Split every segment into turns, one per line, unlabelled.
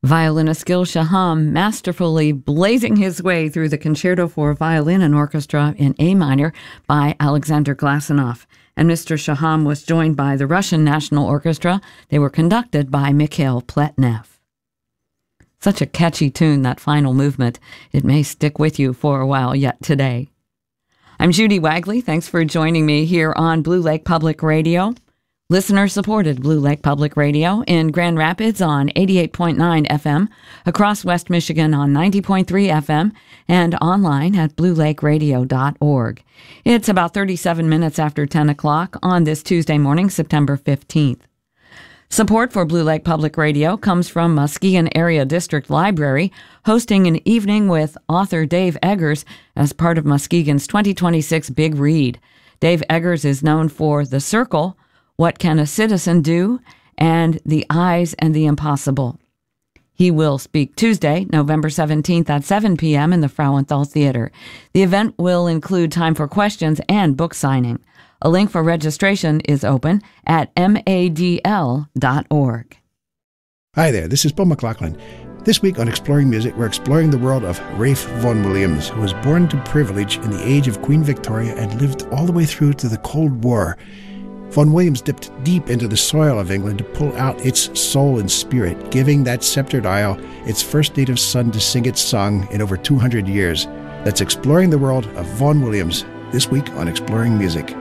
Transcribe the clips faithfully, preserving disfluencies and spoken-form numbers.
Violinist Gil Shaham masterfully blazing his way through the Concerto for Violin and Orchestra in A minor by Alexander Glassinoff. And Mister Shaham was joined by the Russian National Orchestra. They were conducted by Mikhail Pletnev. Such a catchy tune, that final movement. It may stick with you for a while yet today. I'm Judy Wagley. Thanks for joining me here on Blue Lake Public Radio. Listener-supported Blue Lake Public Radio in Grand Rapids on eighty-eight point nine F M, across West Michigan on ninety point three F M, and online at blue lake radio dot org. It's about thirty-seven minutes after ten o'clock on this Tuesday morning, September fifteenth. Support for Blue Lake Public Radio comes from Muskegon Area District Library, hosting an evening with author Dave Eggers as part of Muskegon's twenty twenty-six Big Read. Dave Eggers is known for The Circle, What Can a Citizen Do?, and The Eyes and the Impossible. He will speak Tuesday, November seventeenth at seven p.m. in the Frauenthal Theater. The event will include time for questions and book signing. A link for registration is open at m a d l dot org.
Hi there, this is Bill McLaughlin. This week on Exploring Music, we're exploring the world of Ralph Vaughan Williams, who was born to privilege in the age of Queen Victoria and lived all the way through to the Cold War. Vaughan Williams dipped deep into the soil of England to pull out its soul and spirit, giving that sceptered isle its first native son to sing its song in over two hundred years. That's Exploring the World of Vaughan Williams, this week on Exploring Music.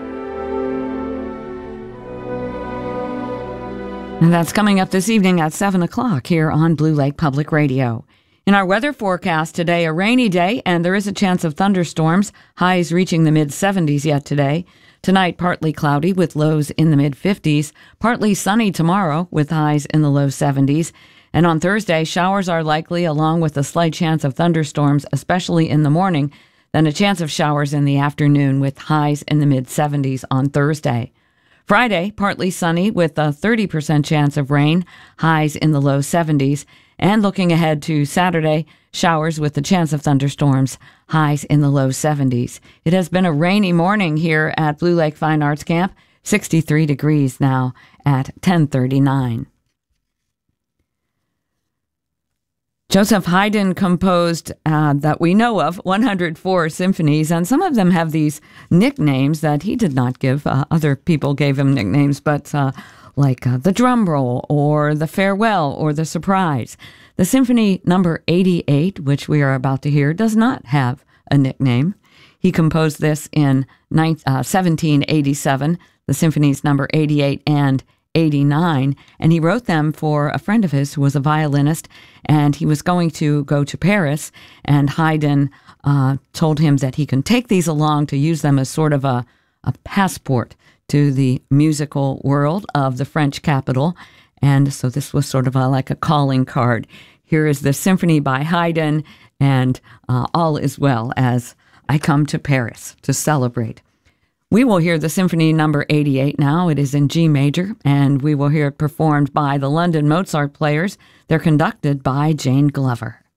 And that's coming up this evening at seven o'clock here on Blue Lake Public Radio. In our weather forecast today, a rainy day, and there is a chance of thunderstorms, highs reaching the mid seventies yet today. Tonight, partly cloudy with lows in the mid fifties, partly sunny tomorrow with highs in the low seventies. And on Thursday, showers are likely along with a slight chance of thunderstorms, especially in the morning, then a chance of showers in the afternoon with highs in the mid seventies on Thursday. Friday, partly sunny with a thirty percent chance of rain, highs in the low seventies. And looking ahead to Saturday, showers with the chance of thunderstorms, highs in the low seventies. It has been a rainy morning here at Blue Lake Fine Arts Camp, sixty-three degrees now at ten thirty-nine. Joseph Haydn composed, uh, that we know of, one hundred four symphonies, and some of them have these nicknames that he did not give. Uh, other people gave him nicknames, but uh, like uh, the Drum Roll or the Farewell or the Surprise. The Symphony number eighty-eight, which we are about to hear, does not have a nickname. He composed this in seventeen eighty-seven, the symphonies number eighty-eight and eighty-nine, and he wrote them for a friend of his who was a violinist, and he was going to go to Paris, and Haydn uh, told him that he can take these along to use them as sort of a, a passport to the musical world of the French capital, and so this was sort of a, like a calling card. Here is the symphony by Haydn, and uh, all is well as I come to Paris to celebrate. We will hear the Symphony number eighty-eight now. It is in G major, and we will hear it performed by the London Mozart Players. They're conducted by Jane Glover.